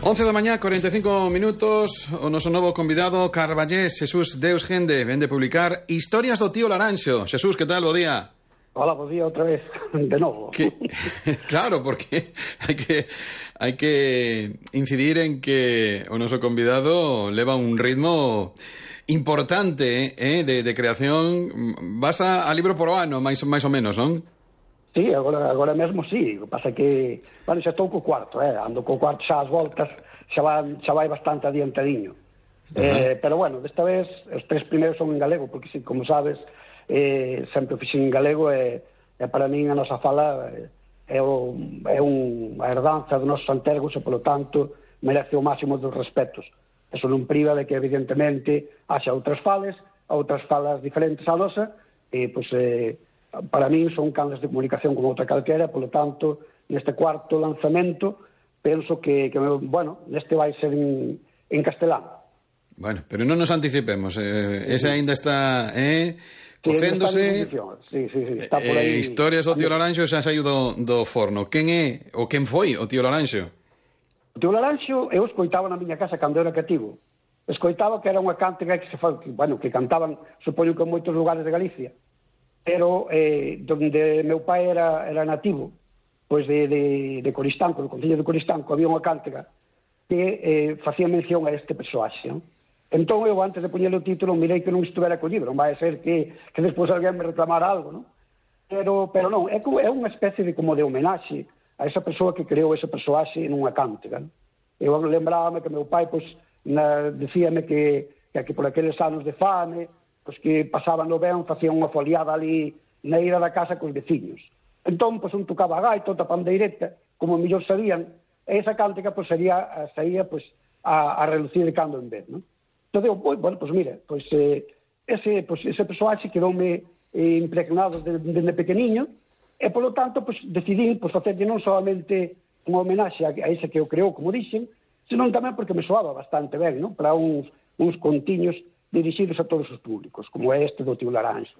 11 da mañá, 45 minutos. O noso novo convidado, Carballés Xesús Deus Gende, vende publicar Historias do tío Laranxo. Xesús, que tal? Bo día. Hola, bo día outra vez, de novo. Claro, porque hai que incidir en que o noso convidado leva un ritmo importante de creación. Vas a libro por ano, máis ou menos, non? Sí, agora mesmo sí. O que pasa é que, bueno, xa estou co cuarto, ando co cuarto xa as voltas, xa vai bastante adiantadiño. Pero bueno, desta vez os tres primeiros son en galego, porque, como sabes, sempre o fixen en galego e para min a nosa fala é unha herdanza dos nosos antergos e, polo tanto, merece o máximo dos respetos. Eso non priva de que, evidentemente, haxa outras falas diferentes á nosa, e, pois, para min son canles de comunicación como outra calquera, polo tanto, neste cuarto lanzamento, penso que bueno, neste vai ser en castelán. Bueno, pero non nos anticipemos, ese aínda está cocéndose. Sí, está por aí. Historias do tío Laranxo xa saiu do forno. Quen é, ou quen foi o tío Laranxo? O tío Laranxo eu escoitaba na miña casa cando era cativo. Escoitaba que era unha cántiga que cantaban, supoño que en moitos lugares de Galicia. Pero donde meu pai era nativo, pois de Coristanco, do concello de Coristanco, había unha cántiga que facía mención a este persoaxe, non? Entón eu, antes de poñer o título, mirei que non estivera co libro, non vai a ser que despois alguén me reclamara algo, non? Pero non, é unha especie de como de homenaxe a esa persoa que creou ese persoaxe nunha cántiga, non? Eu lembrábame que meu pai, pois, dicíame que por aqueles anos de fame, pois que pasaban no ben, facían unha foliada ali na ira da casa cos veciños. Entón, pois, un tocaba a gaita, outra pandeireta, como mellor sabían, e esa cántica, pois, saía, pois, a relucir de cando en vez, non? Entón, digo, bueno, pois, mira, pois, ese persoaxe quedoume impregnado desde pequeniño, e, polo tanto, pois, decidín, pois, facerlle non solamente unha homenaxe a ese que o creou, como dixen, senón tamén porque me soaba bastante ben, non? Para uns contiños dirixidos a todos os públicos, como é este do tío Laranxo.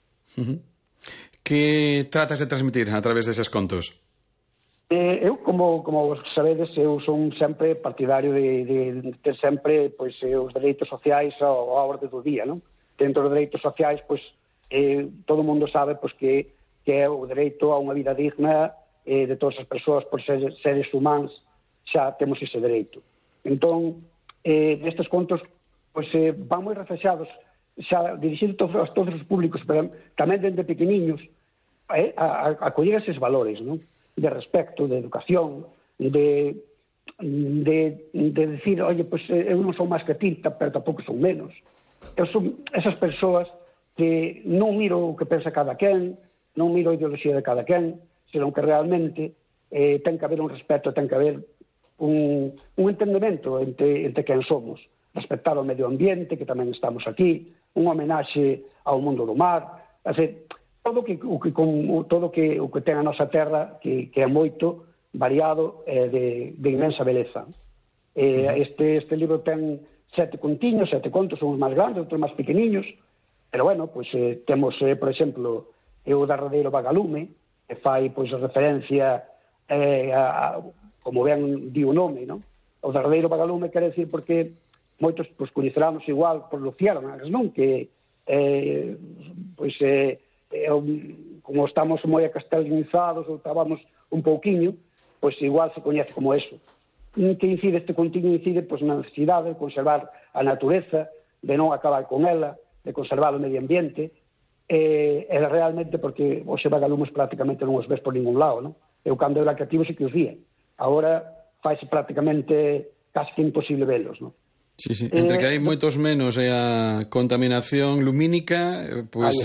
Que tratas de transmitir a través deses contos? Eu, como sabedes, eu son sempre partidario de ter sempre, pois, os dereitos sociais á orde do día, non? Dentro dos dereitos sociais, pois, todo o mundo sabe, pois, que é o dereito a unha vida digna de todas as persoas, por seres humanos, xa temos ese dereito. Entón, nestes contos, pois van moi reflexados, xa dirixidos a todos os públicos, pero tamén dende pequeniños, a coller eses valores, non? De respecto, de educación, de decir, oye, pois eu non son máis que ti, pero tampouco son menos. Eu son esas persoas que non miro o que pensa cada quen, non miro a ideoloxía de cada quen, senón que realmente ten que haber un respeto, ten que haber un entendemento entre quen somos. Respectar o medio ambiente, que tamén estamos aquí, unha homenaxe ao mundo do mar, todo o que ten a nosa terra, que é moito, variado, de inmensa beleza. Este libro ten 7 contiños, 7 contos, son os máis grandes, outros máis pequeniños, pero, bueno, pois temos, por exemplo, o derradeiro vagalume, que fai, pois, referencia como ben di o nome, non? O derradeiro vagalume quere decir porque moitos, pois, coñeceramos igual por luciérnagas, non? Que, pois, como estamos moi acastelanizados ou estábamos un pouquiño, pois igual se coñece como eso. Que incide este contigo, incide, pois, na necesidade de conservar a natureza, de non acabar con ela, de conservar o medio ambiente, e realmente porque hoxe vagalumes prácticamente non os ves por ningún lado, non? Eu, cando era cativo, sí que os vía. Agora faise prácticamente casi que imposible velos, non? Sí. Entre que hai moitos menos e a contaminación lumínica, pois